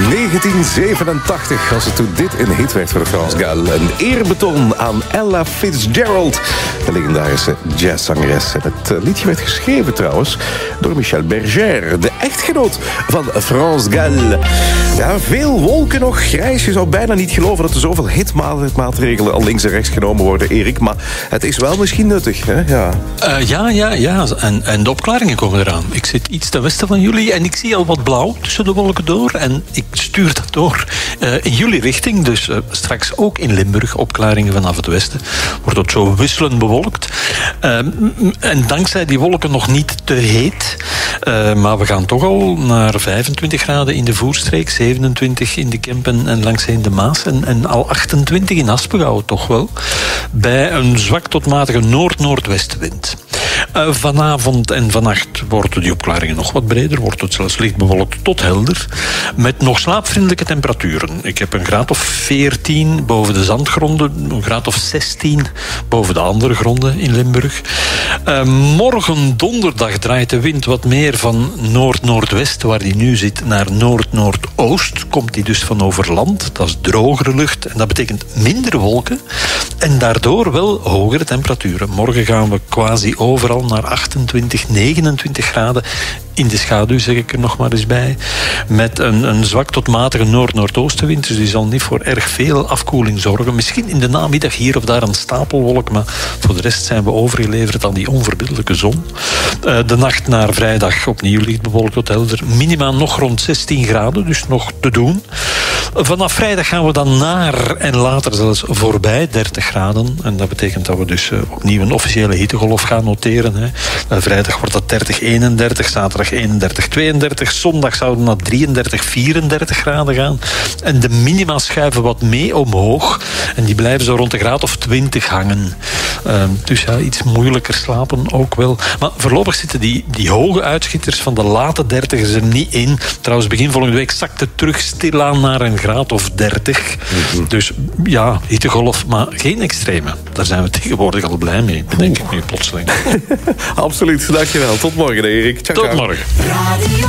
1987, als het toen dit een hit werd voor de France Gall. Een eerbetoon aan Ella Fitzgerald, de legendarische jazzzangeres. En het liedje werd geschreven trouwens door Michel Berger, de echtgenoot van France Gall. Ja, veel wolken nog, grijs. Je zou bijna niet geloven dat er zoveel hitmaatregelen al links en rechts genomen worden, Erik. Maar het is wel misschien nuttig, hè? Ja. En de opklaringen komen eraan. Ik zit iets ten westen van jullie en ik zie al wat blauw tussen de wolken door. En ik stuur dat door in jullie richting. Dus straks ook in Limburg opklaringen vanaf het westen. Wordt het zo wisselend bewolkt. En dankzij die wolken nog niet te heet. Maar we gaan toch al naar 25 graden in de Voerstreek. 27 in de Kempen en langsheen de Maas. En al 28 in Aspengouw toch wel. Bij een zwak tot matige noord-noordwestenwind. Vanavond en vannacht worden die opklaringen nog wat breder. Wordt het zelfs licht bewolkt tot helder. Met nog slaapvriendelijke temperaturen. Ik heb een graad of 14 boven de zandgronden. Een graad of 16 boven de andere gronden in Limburg. Morgen donderdag draait de wind wat meer van noord-noordwest, waar die nu zit, naar noord-noordoost. Komt die dus van over land. Dat is drogere lucht. En dat betekent minder wolken. En daardoor wel hogere temperaturen. Morgen gaan we quasi overal naar 28, 29 graden. In de schaduw, zeg ik er nog maar eens bij. Met een zwak tot matige noord-noordoostenwind. Dus die zal niet voor erg veel afkoeling zorgen. Misschien in de namiddag hier of daar een stapelwolk. Maar voor de rest zijn we overgeleverd aan die onverbiddelijke zon. De nacht naar vrijdag opnieuw licht bewolkt tot helder. Minima nog rond 16 graden, dus nog te doen. Vanaf vrijdag gaan we dan naar en later zelfs voorbij 30 graden. En dat betekent dat we dus opnieuw een officiële hittegolf gaan noteren. Hè. Vrijdag wordt dat 30, 31, zaterdag 31, 32. Zondag zouden we naar 33, 34 graden gaan. En de minima schuiven wat mee omhoog. En die blijven zo rond de graad of 20 hangen. Dus ja, iets moeilijker slapen ook wel. Maar voorlopig zitten die hoge uitschieters van de late 30's er niet in. Trouwens, begin volgende week zakt het terug stilaan naar een graad of 30. Mm-hmm. Dus ja, hittegolf, maar geen extreme. Daar zijn we tegenwoordig al blij mee, denk ik nu plotseling. Absoluut, dankjewel. Tot morgen, Erik. Ciao, tot morgen.